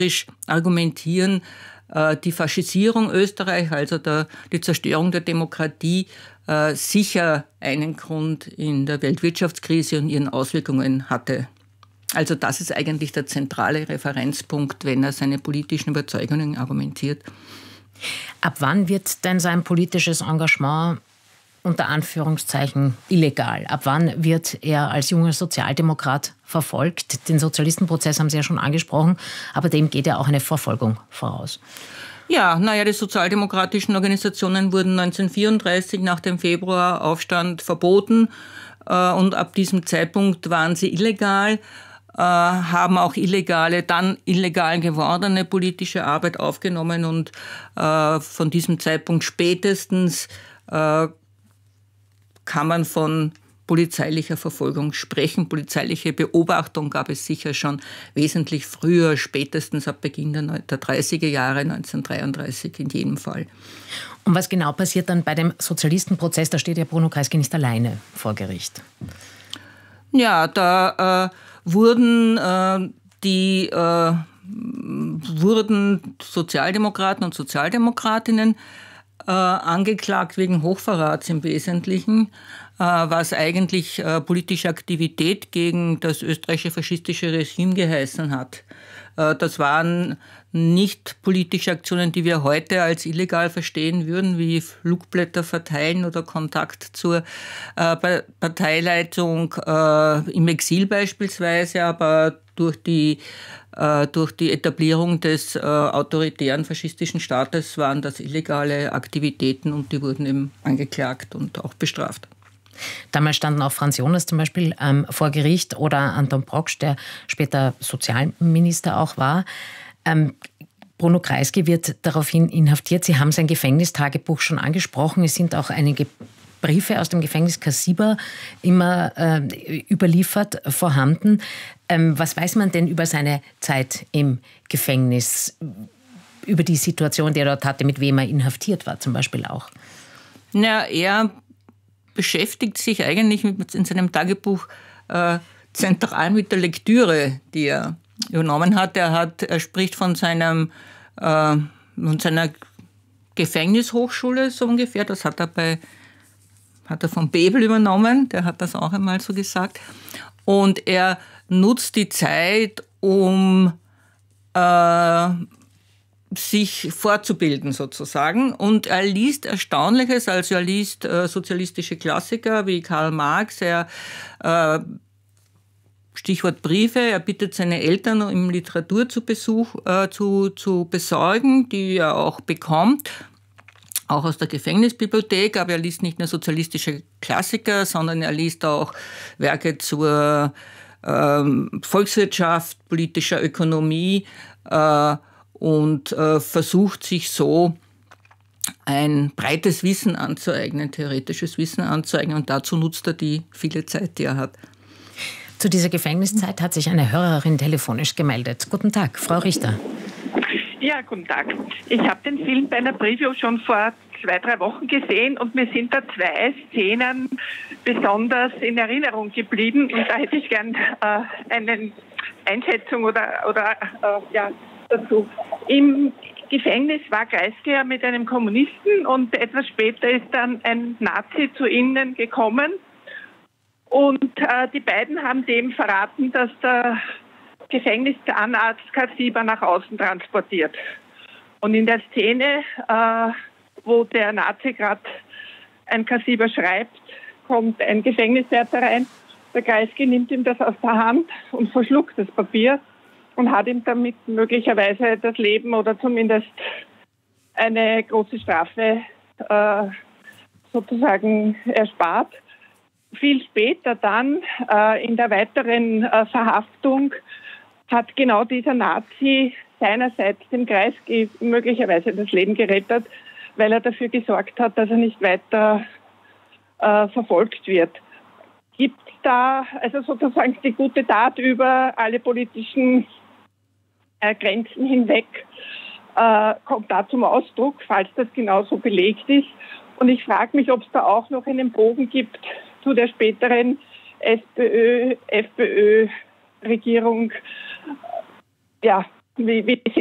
argumentieren, die Faschisierung Österreichs, also die Zerstörung der Demokratie, sicher einen Grund in der Weltwirtschaftskrise und ihren Auswirkungen hatte. Also das ist eigentlich der zentrale Referenzpunkt, wenn er seine politischen Überzeugungen argumentiert. Ab wann wird denn sein politisches Engagement unter Anführungszeichen illegal? Ab wann wird er als junger Sozialdemokrat verfolgt? Den Sozialistenprozess haben Sie ja schon angesprochen, aber dem geht ja auch eine Verfolgung voraus. Ja, die sozialdemokratischen Organisationen wurden 1934 nach dem Februaraufstand verboten und ab diesem Zeitpunkt waren sie illegal. Haben auch dann illegal gewordene politische Arbeit aufgenommen und von diesem Zeitpunkt spätestens kann man von polizeilicher Verfolgung sprechen. Polizeiliche Beobachtung gab es sicher schon wesentlich früher, spätestens ab Beginn der 30er Jahre, 1933 in jedem Fall. Und was genau passiert dann bei dem Sozialistenprozess? Da steht ja Bruno Kreisky nicht alleine vor Gericht. Ja, da wurden Sozialdemokraten und Sozialdemokratinnen angeklagt wegen Hochverrats im Wesentlichen, was eigentlich politische Aktivität gegen das österreichische faschistische Regime geheißen hat. Das waren nicht politische Aktionen, die wir heute als illegal verstehen würden, wie Flugblätter verteilen oder Kontakt zur Parteileitung im Exil beispielsweise, aber durch die Etablierung des autoritären faschistischen Staates waren das illegale Aktivitäten und die wurden eben angeklagt und auch bestraft. Damals standen auch Franz Jonas zum Beispiel vor Gericht oder Anton Proksch, der später Sozialminister auch war. Bruno Kreisky wird daraufhin inhaftiert. Sie haben sein Gefängnistagebuch schon angesprochen. Es sind auch einige Briefe aus dem Gefängnis Kasiber immer überliefert vorhanden. Was weiß man denn über seine Zeit im Gefängnis, über die Situation, die er dort hatte, mit wem er inhaftiert war zum Beispiel auch? Er beschäftigt sich eigentlich in seinem Tagebuch zentral mit der Lektüre, die er übernommen hat. Er spricht von seiner Gefängnishochschule so ungefähr. Das hat er von Bebel übernommen. Der hat das auch einmal so gesagt. Und er nutzt die Zeit, um sich fortzubilden sozusagen. Und er liest Erstaunliches, also er liest sozialistische Klassiker wie Karl Marx, Stichwort Briefe, er bittet seine Eltern, ihm Literatur zu besorgen, die er auch bekommt, auch aus der Gefängnisbibliothek, aber er liest nicht nur sozialistische Klassiker, sondern er liest auch Werke zur Volkswirtschaft, politischer Ökonomie, und versucht sich so ein breites Wissen anzueignen, theoretisches Wissen anzueignen. Und dazu nutzt er die viele Zeit, die er hat. Zu dieser Gefängniszeit hat sich eine Hörerin telefonisch gemeldet. Guten Tag, Frau Richter. Ja, guten Tag. Ich habe den Film bei einer Preview schon vor 2-3 Wochen gesehen und mir sind da 2 Szenen besonders in Erinnerung geblieben. Und da hätte ich gern eine Einschätzung dazu. Im Gefängnis war Kreisky mit einem Kommunisten und etwas später ist dann ein Nazi zu ihnen gekommen. Und die beiden haben dem verraten, dass der Gefängniszahnarzt Kasiber nach außen transportiert. Und in der Szene, wo der Nazi gerade ein Kasiber schreibt, kommt ein Gefängniswärter rein. Der Kreisky nimmt ihm das aus der Hand und verschluckt das Papier und hat ihm damit möglicherweise das Leben oder zumindest eine große Strafe sozusagen erspart. Viel später dann, in der weiteren Verhaftung, hat genau dieser Nazi seinerseits dem Kreisky möglicherweise das Leben gerettet, weil er dafür gesorgt hat, dass er nicht weiter verfolgt wird. Gibt es da also sozusagen die gute Tat über alle politischen Grenzen hinweg, kommt da zum Ausdruck, falls das genauso belegt ist. Und ich frage mich, ob es da auch noch einen Bogen gibt zu der späteren SPÖ-FPÖ-Regierung, ja, wie die